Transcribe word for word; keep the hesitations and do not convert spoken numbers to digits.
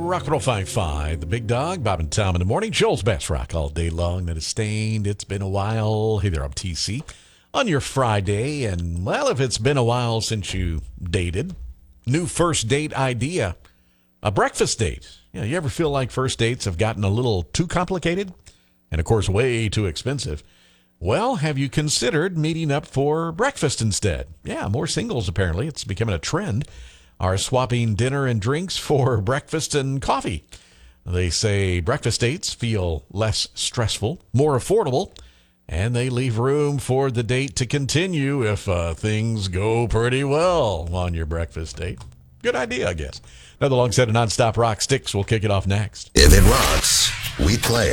Rock one oh five point five, the big dog, Bob and Tom in the morning. Joel's best rock all day long. That is Stained. It's been a while. Hey there, I'm T C. On your Friday, and well, if it's been a while since you dated, new first date idea, a breakfast date. You know, you ever feel like first dates have gotten a little too complicated? And of course, way too expensive. Well, have you considered meeting up for breakfast instead? Yeah, more singles apparently. It's becoming a trend. Are swapping dinner and drinks for breakfast and coffee. They say breakfast dates feel less stressful, more affordable, and they leave room for the date to continue if uh, things go pretty well on your breakfast date. Good idea, I guess. Another long set of nonstop rock sticks. We'll kick it off next. If it rocks, we play